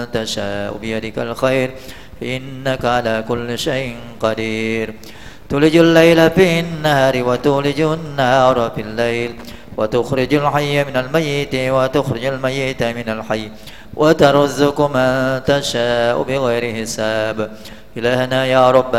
تشاء بيدك الخير إنك على كل شيء قدير تولج الليل في النهار وتولج النهار في الليل وتخرج الحي من الميت وتخرج الميت من الحي وترزق من تشاء بغير حساب إلهنا يا رب